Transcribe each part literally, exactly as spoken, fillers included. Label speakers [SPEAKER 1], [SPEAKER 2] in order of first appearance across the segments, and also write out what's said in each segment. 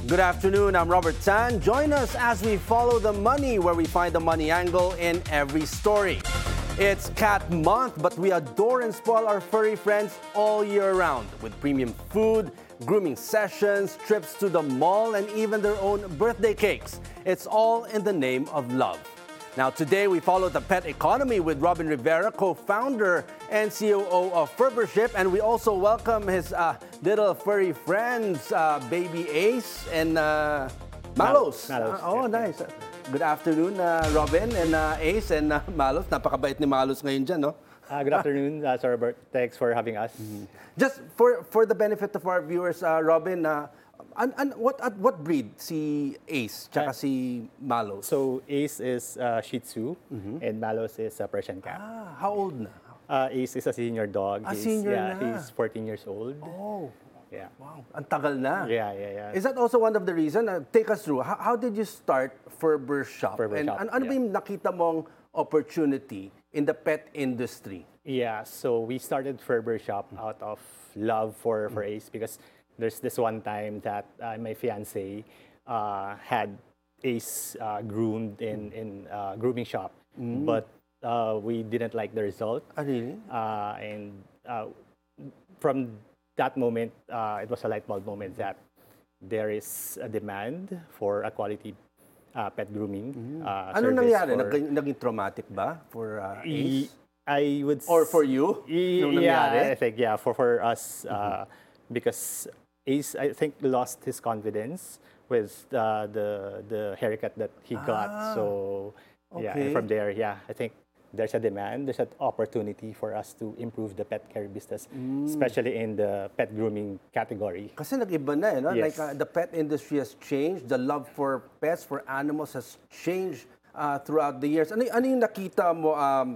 [SPEAKER 1] Good afternoon, I'm Robert Tan. Join us as we follow the money, where we find the money angle in every story. It's Cat Month, but we adore and spoil our furry friends all year round with premium food, grooming sessions, trips to the mall, and even their own birthday cakes. It's all in the name of love. Now, today we follow the pet economy with Robin Rivera, co-founder and C O O of Furbership, and we also welcome his uh, little furry friends, uh, Baby Ace and uh, Malos.
[SPEAKER 2] Malos.
[SPEAKER 1] Uh, oh, nice. Good afternoon, uh, Robin and uh, Ace and uh, Malos. Napakabait ni Malos ngayon dyan, no?
[SPEAKER 2] Uh, good afternoon, uh, Sir Robert. Thanks for having us. Mm-hmm.
[SPEAKER 1] Just for for the benefit of our viewers, uh, Robin, uh, an, an, what at what breed si Ace tsaka
[SPEAKER 2] Uh,
[SPEAKER 1] si Malos?
[SPEAKER 2] So Ace is uh, Shih Tzu, mm-hmm. and Malos is a Persian cat.
[SPEAKER 1] Ah, how old na?
[SPEAKER 2] Uh, Ace is a senior dog.
[SPEAKER 1] Ah,
[SPEAKER 2] he's,
[SPEAKER 1] senior
[SPEAKER 2] yeah,
[SPEAKER 1] na.
[SPEAKER 2] he's fourteen years old.
[SPEAKER 1] Oh,
[SPEAKER 2] Yeah.
[SPEAKER 1] wow. Ang tagal na.
[SPEAKER 2] Yeah, yeah, yeah.
[SPEAKER 1] Is that also one of the reasons? Uh, take us through. How, how did you start Furbershop?
[SPEAKER 2] Furbershop,
[SPEAKER 1] And an- ano ba
[SPEAKER 2] yeah.
[SPEAKER 1] yung nakita mong opportunity in the pet industry?
[SPEAKER 2] Yeah, so we started Furbershop out of love for, for Ace, because there's this one time that uh, my fiance uh, had Ace uh, groomed in in uh, grooming shop, but uh, we didn't like the result.
[SPEAKER 1] Ah, really?
[SPEAKER 2] Uh, and uh, from that moment, uh, it was a light bulb moment that there is a demand for a quality uh, pet grooming uh,
[SPEAKER 1] Ano
[SPEAKER 2] service.
[SPEAKER 1] nangyari?
[SPEAKER 2] for-
[SPEAKER 1] Naging, naging traumatic ba for uh, Ace?
[SPEAKER 2] I would s-
[SPEAKER 1] Or for you?
[SPEAKER 2] Y-
[SPEAKER 1] Nung
[SPEAKER 2] yeah,
[SPEAKER 1] nangyari?
[SPEAKER 2] I think yeah for for us uh, because Ace, I think, lost his confidence with uh, the the haircut that he
[SPEAKER 1] Ah,
[SPEAKER 2] got. So yeah,
[SPEAKER 1] okay.
[SPEAKER 2] and from there, yeah, I think there's a demand, there's an opportunity for us to improve the pet care business,
[SPEAKER 1] Mm.
[SPEAKER 2] especially in the pet grooming category.
[SPEAKER 1] Kasi nag-iba na eh, no?
[SPEAKER 2] Yes.
[SPEAKER 1] Like uh, the pet industry has changed, the love for pets, for animals has changed uh, throughout the years. Ano, ano yung nakita mo, um,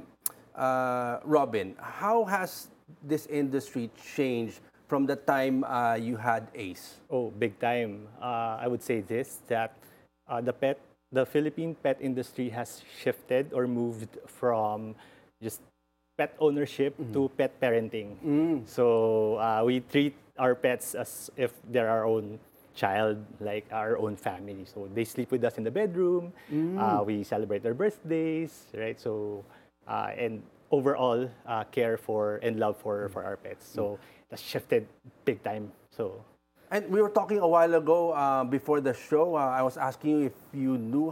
[SPEAKER 1] uh, Robin? How has this industry changed from the time uh, you had Ace?
[SPEAKER 2] Oh, big time. Uh, I would say this, that uh, the pet, the Philippine pet industry has shifted or moved from just pet ownership to pet parenting. So uh, we treat our pets as if they're our own child, like our own family. So they sleep with us in the bedroom. Uh, we celebrate their birthdays, right? So uh, and overall uh, care for and love for for our pets. So that's shifted big time. So.
[SPEAKER 1] And we were talking a while ago uh, before the show. Uh, I was asking you if you knew